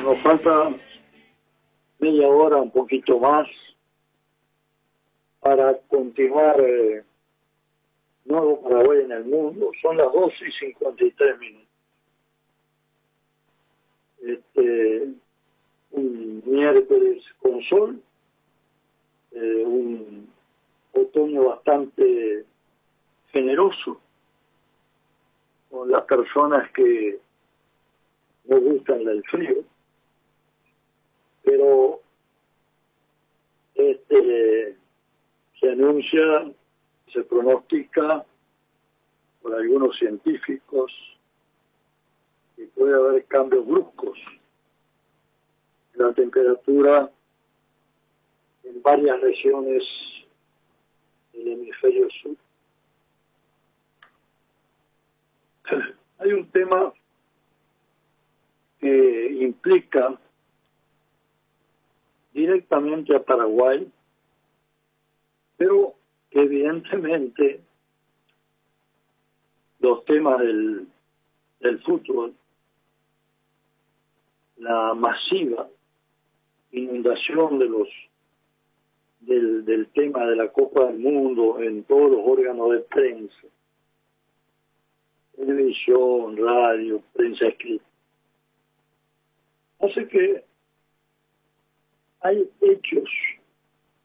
Nos falta media hora, un poquito más, para continuar Nuevo Paraguay en el mundo. Son las 12:53. Un miércoles con sol, un otoño bastante generoso con las personas que no gustan el frío, pero se anuncia, se pronostica por algunos científicos que puede haber cambios bruscos en la temperatura en varias regiones del hemisferio sur. Hay un tema que implica directamente a Paraguay, pero que evidentemente los temas del fútbol, la masiva inundación del tema de la Copa del Mundo en todos los órganos de prensa, televisión, radio, prensa escrita, hace que hay hechos